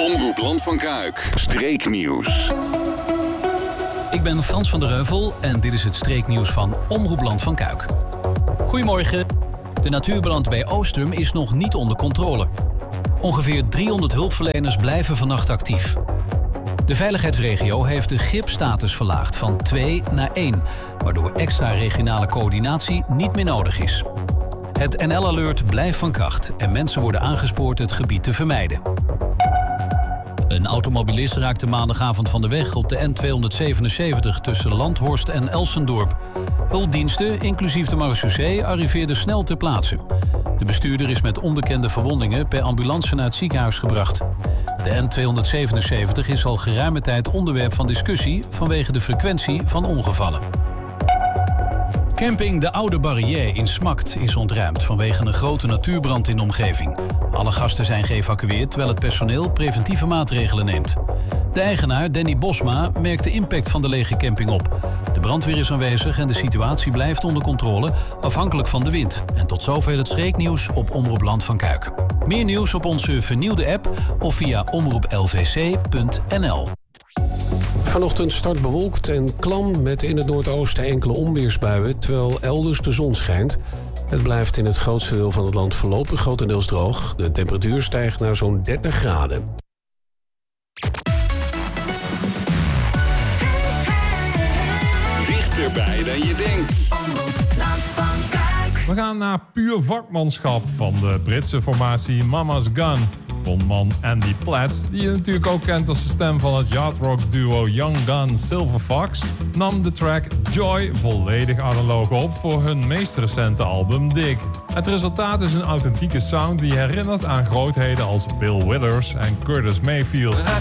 Omroep Land van Kuik. Streeknieuws. Ik ben Frans van der Heuvel en dit is het streeknieuws van Omroep Land van Kuik. Goedemorgen. De natuurbrand bij Oostrum is nog niet onder controle. Ongeveer 300 hulpverleners blijven vannacht actief. De veiligheidsregio heeft de GIP-status verlaagd van 2 naar 1... waardoor extra regionale coördinatie niet meer nodig is. Het NL-alert blijft van kracht en mensen worden aangespoord het gebied te vermijden. Een automobilist raakte maandagavond van de weg op de N277 tussen Landhorst en Elsendorp. Hulpdiensten, inclusief de marechaussee, arriveerden snel ter plaatse. De bestuurder is met onbekende verwondingen per ambulance naar het ziekenhuis gebracht. De N277 is al geruime tijd onderwerp van discussie vanwege de frequentie van ongevallen. Camping De Oude Barrière in Smakt is ontruimd vanwege een grote natuurbrand in de omgeving. Alle gasten zijn geëvacueerd terwijl het personeel preventieve maatregelen neemt. De eigenaar, Danny Bosma, merkt de impact van de lege camping op. De brandweer is aanwezig en de situatie blijft onder controle afhankelijk van de wind. En tot zover het streeknieuws op Omroep Land van Kuik. Meer nieuws op onze vernieuwde app of via omroeplvc.nl. Vanochtend start bewolkt en klam met in het noordoosten enkele onweersbuien, terwijl elders de zon schijnt. Het blijft in het grootste deel van het land voorlopig grotendeels droog. De temperatuur stijgt naar zo'n 30 graden. Dichterbij dan je denkt. We gaan naar puur vakmanschap van de Britse formatie Mama's Gun. Frontman Andy Platts, die je natuurlijk ook kent als de stem van het yardrock duo Young Gun Silver Fox, nam de track Joy volledig analoog op voor hun meest recente album Dig. Het resultaat is een authentieke sound die herinnert aan grootheden als Bill Withers en Curtis Mayfield.